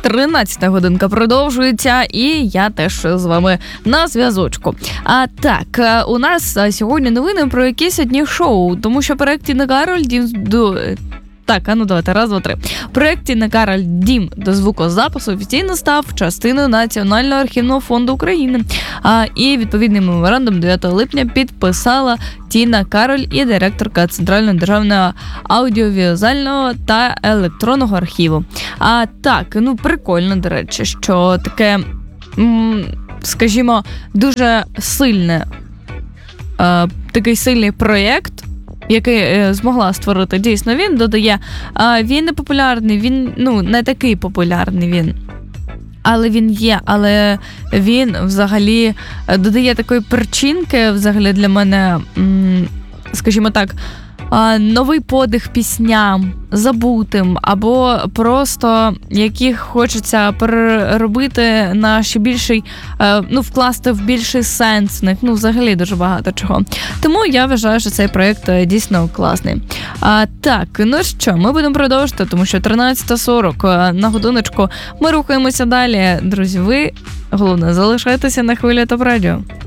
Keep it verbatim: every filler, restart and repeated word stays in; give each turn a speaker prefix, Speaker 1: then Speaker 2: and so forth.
Speaker 1: тринадцята годинка продовжується, і я теж з вами на зв'язочку. А так, у нас сьогодні новини про якісь одні шоу, тому що проект Тіни Кароль Дім до... Так, а ну давайте, раз, два, три. Проект Тіни Кароль Дім до звукозапису офіційно став частиною Національного архівного фонду України. А, і відповідний меморандум дев'ятого липня підписала Тіна Кароль і директорка Центрального державного аудіовізуального та електронного архіву. А так, ну прикольно, до речі, що таке, м- скажімо, дуже сильне, е- такий сильний проєкт, який е, змогла створити дійсно він, додає, е, він не популярний, він, ну, не такий популярний він, але він є, але він взагалі додає такої перчинки, взагалі для мене, м, скажімо так, е, новий подих пісням, забутим, або просто яких хочеться переробити на ще більший, е, ну, вкласти в більший сенс в них, ну, взагалі дуже багато чого. Тому я вважаю, що цей проєкт дійсно класний. А, так, ну що, ми будемо продовжувати, тому що тринадцята сорок на годиночку ми рухаємося далі. Друзі, ви, головне, залишайтеся на хвилі Топ Радіо.